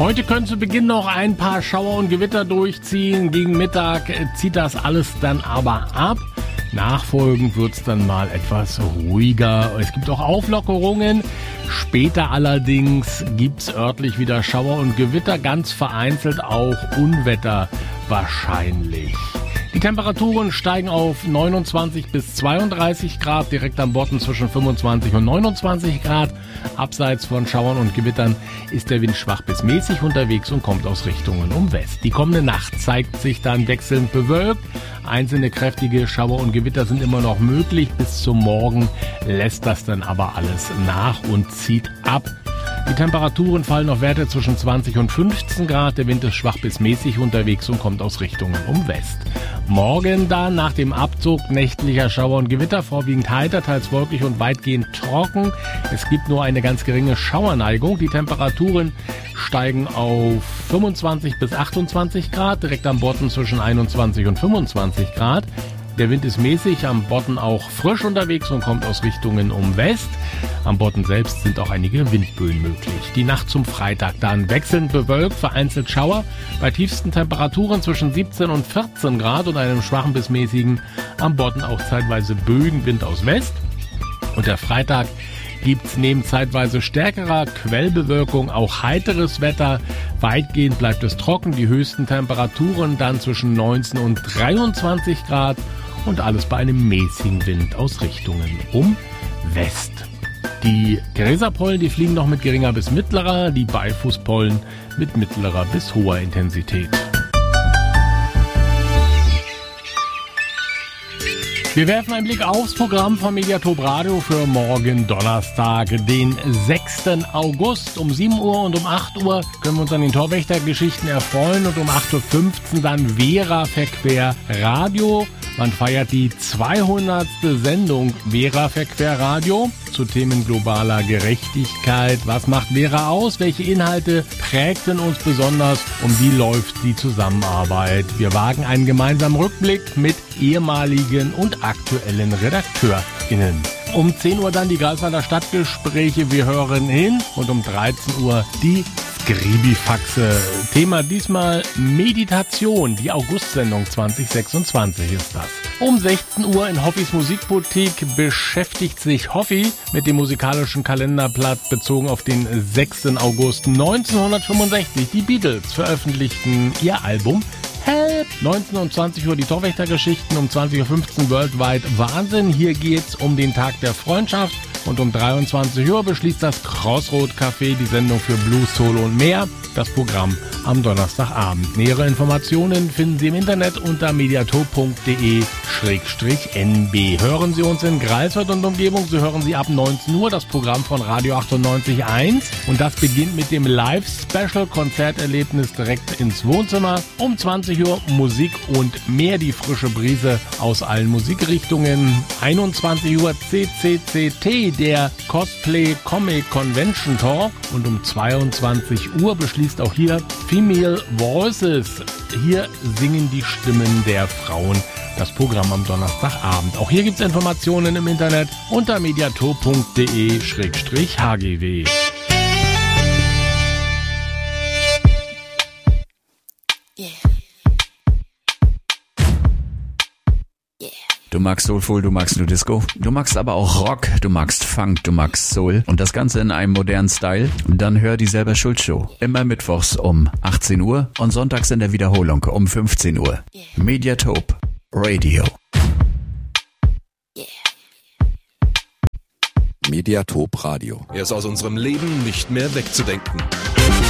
Heute können zu Beginn noch ein paar Schauer und Gewitter durchziehen. Gegen Mittag zieht das alles dann aber ab. Nachfolgend wird's dann mal etwas ruhiger. Es gibt auch Auflockerungen. Später allerdings gibt's örtlich wieder Schauer und Gewitter, ganz vereinzelt auch Unwetter wahrscheinlich. Die Temperaturen steigen auf 29 bis 32 Grad, direkt am Bodden zwischen 25 und 29 Grad. Abseits von Schauern und Gewittern ist der Wind schwach bis mäßig unterwegs und kommt aus Richtungen um West. Die kommende Nacht zeigt sich dann wechselnd bewölkt. Einzelne kräftige Schauer und Gewitter sind immer noch möglich. Bis zum Morgen lässt das dann aber alles nach und zieht ab. Die Temperaturen fallen auf Werte zwischen 20 und 15 Grad. Der Wind ist schwach bis mäßig unterwegs und kommt aus Richtungen um West. Morgen dann nach dem Abzug nächtlicher Schauer und Gewitter vorwiegend heiter, teils wolkig und weitgehend trocken. Es gibt nur eine ganz geringe Schauerneigung. Die Temperaturen steigen auf 25 bis 28 Grad, direkt am Bodden zwischen 21 und 25 Grad. Der Wind ist mäßig, am Bodden auch frisch unterwegs und kommt aus Richtungen um West. Am Bodden selbst sind auch einige Windböen möglich. Die Nacht zum Freitag dann wechselnd bewölkt, vereinzelt Schauer, bei tiefsten Temperaturen zwischen 17 und 14 Grad und einem schwachen bis mäßigen, am Bodden auch zeitweise Böenwind aus West. Und der Freitag gibt's neben zeitweise stärkerer Quellbewölkung auch heiteres Wetter. Weitgehend bleibt es trocken, die höchsten Temperaturen dann zwischen 19 und 23 Grad und alles bei einem mäßigen Wind aus Richtungen um West. Die Gräserpollen, die fliegen noch mit geringer bis mittlerer, die Beifußpollen mit mittlerer bis hoher Intensität. Wir werfen einen Blick aufs Programm von Mediatop Radio für morgen Donnerstag, den 6. August. Um 7 Uhr und um 8 Uhr können wir uns an den Torwächtergeschichten erfreuen und um 8.15 Uhr dann Vera Verquer Radio. Man feiert die 200. Sendung Vera Verquer Radio zu Themen globaler Gerechtigkeit. Was macht Vera aus? Welche Inhalte prägten uns besonders? Und wie läuft die Zusammenarbeit? Wir wagen einen gemeinsamen Rückblick mit ehemaligen und aktuellen RedakteurInnen. Um 10 Uhr dann die Greifswalder Stadtgespräche. Wir hören hin und um 13 Uhr die Skribifaxe. Thema diesmal Meditation. Die August-Sendung 2026 ist das. Um 16 Uhr in Hoffis Musikboutique beschäftigt sich Hoffi mit dem musikalischen Kalenderblatt bezogen auf den 6. August 1965. Die Beatles veröffentlichten ihr Album Help! 19 und 20 Uhr die Torwächtergeschichten, um 20.15 Uhr Worldwide Wahnsinn. Hier geht's um den Tag der Freundschaft. Und um 23 Uhr beschließt das Crossroad Café die Sendung für Blues, Solo und mehr. Das Programm am Donnerstagabend. Nähere Informationen finden Sie im Internet unter mediatop.de/nb. Hören Sie uns in Greifswald und Umgebung, so hören Sie ab 19 Uhr das Programm von Radio 98.1. Und das beginnt mit dem Live-Special-Konzerterlebnis direkt ins Wohnzimmer. Um 20 Uhr Musik und mehr, die frische Brise aus allen Musikrichtungen. 21 Uhr CCCT, der Cosplay Comic Convention Talk. Und um 22 Uhr beschließt auch hier Female Voices. Hier singen die Stimmen der Frauen. Das Programm am Donnerstagabend. Auch hier gibt's Informationen im Internet unter mediatop.de/hgw. Du magst Soulful, du magst New Disco, du magst aber auch Rock, du magst Funk, du magst Soul und das Ganze in einem modernen Style? Dann hör die Selber Schuld Show. Immer mittwochs um 18 Uhr und sonntags in der Wiederholung um 15 Uhr. Mediatop Radio. Mediatop Radio. Er ist aus unserem Leben nicht mehr wegzudenken.